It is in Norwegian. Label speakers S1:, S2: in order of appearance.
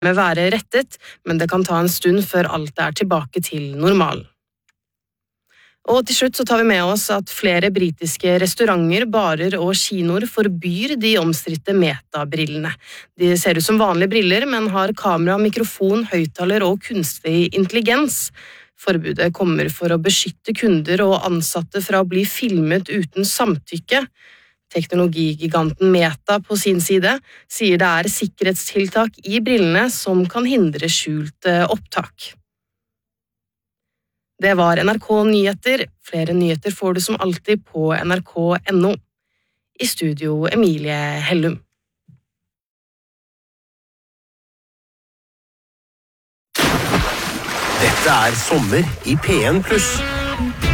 S1: være rettet, men det kan ta en stund før alt er tilbake til normalen. Og til slutt så tar vi med oss at flere britiske restauranter, barer og kinoer forbyr de omstridte Meta-brillene. De ser ut som vanlige briller, men har kamera, mikrofon, høyttaler og kunstig intelligens. Forbudet kommer for å beskytte kunder og ansatte fra å bli filmet uten samtykke. Teknologigiganten Meta på sin side sier det er sikkerhetstiltak i brillene som kan hindre skjult opptak. Det var NRK Nyheter. Flere nyheter får du som alltid på nrk.no. I studio Emilie Hellum.
S2: Dette er sommer i P1+.